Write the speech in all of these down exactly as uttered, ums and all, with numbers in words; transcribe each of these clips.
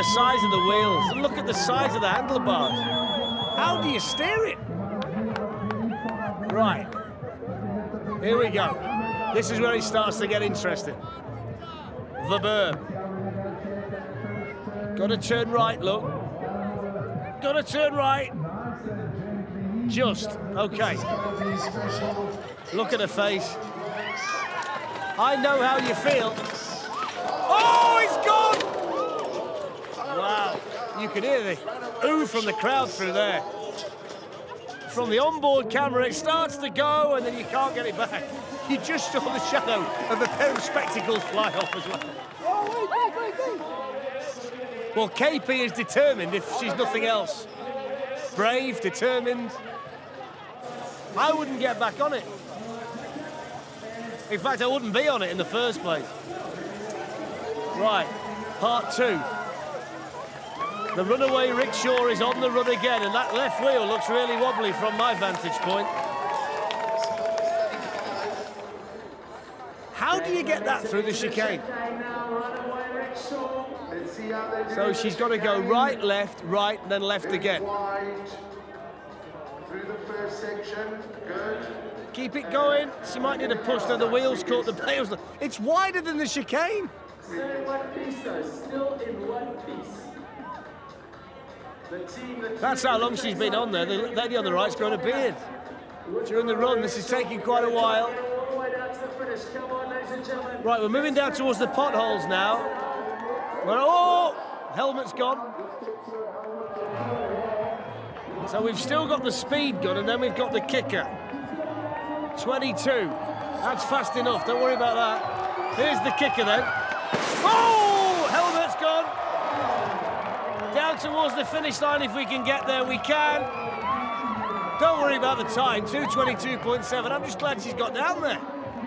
the size of the wheels and look at the size of the handlebars. How do you steer it? Right. Here we go. This is where it starts to get interesting. The berm. Got to turn right, look. Got to turn right. Just. Okay. Look at her face. I know how you feel. Oh, it's gone! Wow. You can hear the ooh from the crowd through there. From the onboard camera, it starts to go, and then you can't get it back. You just saw the shadow of a pair of spectacles fly off as well. Well, K P is determined if she's nothing else. Brave, determined. I wouldn't get back on it. In fact, I wouldn't be on it in the first place. Right, part two. The runaway rickshaw is on the run again, and that left wheel looks really wobbly from my vantage point. How do you get that through the chicane? So she's got to go right, left, right, and then left again. Keep it going. She might need a push, though the wheels caught the bales. It's wider than the chicane. Still in one piece, though. Still in one piece. The team, the team That's how long she's been on there. The lady on the right's grown a beard. During the run, this is taking quite a while. Right, we're moving down towards the potholes now. We're, oh, helmet's gone. So we've still got the speed gun, and then we've got the kicker. twenty-two. That's fast enough. Don't worry about that. Here's the kicker then. Oh, helmet's gone. Down towards the finish line. If we can get there, we can. Don't worry about the time. two twenty-two point seven. I'm just glad she's got down there.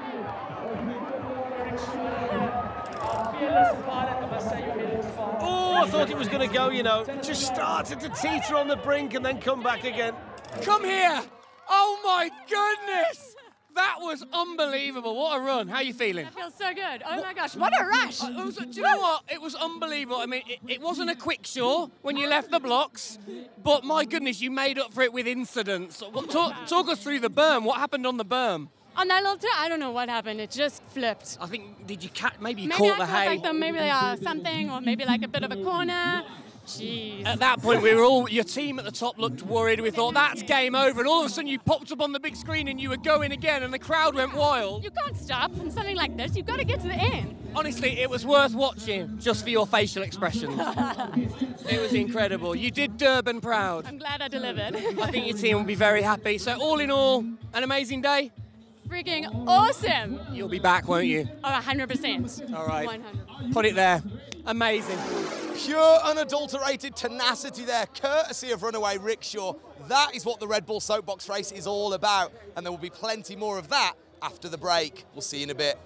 Oh, I thought it was going to go, you know. Just started to teeter on the brink and then come back again. Come here. Oh, my goodness. That was unbelievable. What a run. How are you feeling? I feel so good. Oh, my gosh. What a rush. Uh, it was, do you know what? It was unbelievable. I mean, it, it wasn't a quick show when you left the blocks, but my goodness, you made up for it with incidents. What, talk, talk us through the berm. What happened on the berm? On that little turn, I don't know what happened. It just flipped. I think, did you catch, maybe you maybe caught I the caught hay? like the, maybe uh, something, or maybe like a bit of a corner. Jeez. At that point, we were all, your team at the top looked worried. We thought, that's game over. And all of a sudden, you popped up on the big screen and you were going again, and the crowd went wild. You can't stop on something like this. You've got to get to the end. Honestly, it was worth watching just for your facial expressions. It was incredible. You did Durban proud. I'm glad I delivered. I think your team will be very happy. So all in all, an amazing day. Freaking awesome. You'll be back, won't you? Oh, one hundred percent. All right. one hundred. Put it there. Amazing. Pure, unadulterated tenacity there, courtesy of Runaway Rickshaw. That is what the Red Bull Soapbox race is all about, and there will be plenty more of that after the break. We'll see you in a bit.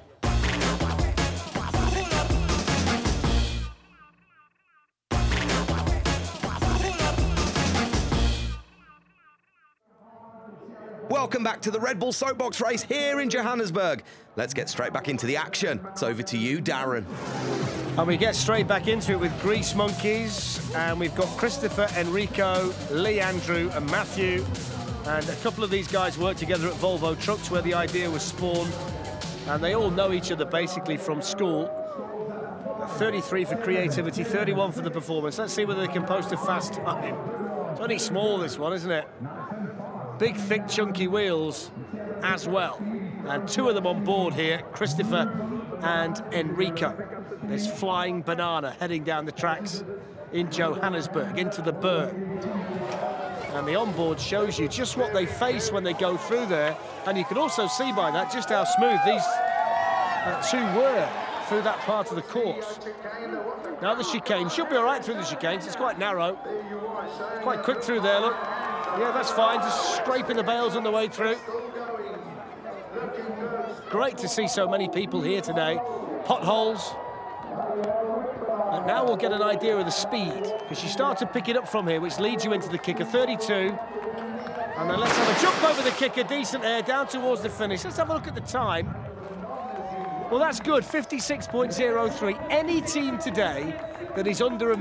Welcome back to the Red Bull Soapbox race here in Johannesburg. Let's get straight back into the action. It's over to you, Darren. And we get straight back into it with Grease Monkeys, and we've got Christopher, Enrico, Lee Andrew and Matthew, and a couple of these guys work together at Volvo Trucks where the idea was spawned, and they all know each other basically from school. thirty-three for creativity, thirty-one for the performance. Let's see whether they can post a fast time. It's only small, this one, isn't it? Big, thick, chunky wheels as well. And two of them on board here, Christopher and Enrico. This flying banana heading down the tracks in Johannesburg into the berm. And the onboard shows you just what they face when they go through there. And you can also see by that just how smooth these uh, two were through that part of the course. Now the chicane should be all right through the chicanes. It's quite narrow. Quite quick through there, look. Yeah, that's fine, just scraping the bales on the way through. Great to see so many people here today. Potholes. And now we'll get an idea of the speed, because you start to pick it up from here, which leads you into the kicker, thirty-two. And then let's have a jump over the kicker, decent air, down towards the finish. Let's have a look at the time. Well, that's good, fifty-six point oh three. Any team today that is under a